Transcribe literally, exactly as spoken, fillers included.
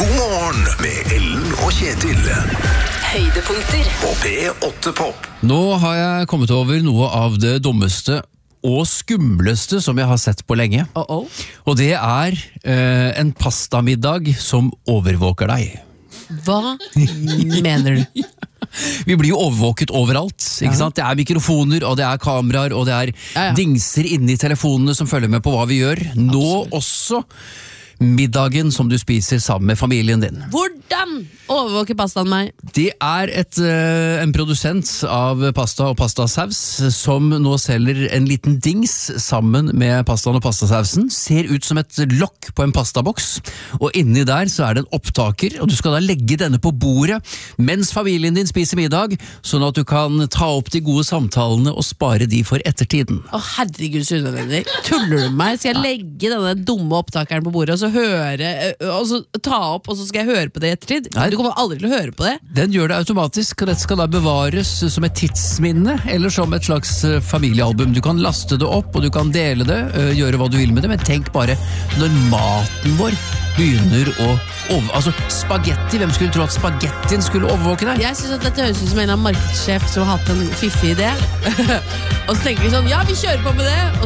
God morgen med Ellen og Kjetil. Høydepunkter På P åtte Pop. Nå har jeg kommet over noe av det dummeste og skumleste som jeg har sett på lenge. Oh, oh. Og det er eh, en pastamiddag som overvåker deg. Hva mener du? Vi blir jo overvåket overalt, ikke sant? Det er mikrofoner, og det er kameraer, og det er Ja, ja. dingser inni telefonene som følger med på hva vi gjør. Nå også middagen som du spiser sammen med familien din. Hvordan overvåker pastaen meg? Det er et, eh, en produsent av pasta og pastasaus som nå selger en liten dings sammen med pastaen og pastasausen. Ser ut som et lokk på en pastaboks, og inni der så er det en opptaker, og du skal da legge denne på bordet mens familien din spiser middag, sånn at du kan ta opp de gode samtalene og spare de for ettertiden. Å herregud, så unødvendig. Tuller du med meg? Skal jeg legge denne dumme opptakeren på bordet og så høre, og så ta opp, og så skal jeg høre på det i ettertid? Nei. Du kommer aldri til å høre på det. Den gjør det automatisk, og dette skal da bevares som et tidsminne, eller som et slags eh, familiealbum. Du kan laste det opp, og du kan dele det, eh, gjøre hva du vil med det, men tenk bare når maten vår begynner å over... Altså, spagetti, hvem skulle tro at spagettien skulle overvåke deg? Jeg synes at dette høres ut som en av markedssjef som har hatt en fiffig idé. Og så tenker vi sånn, ja, vi kjører på med det. Og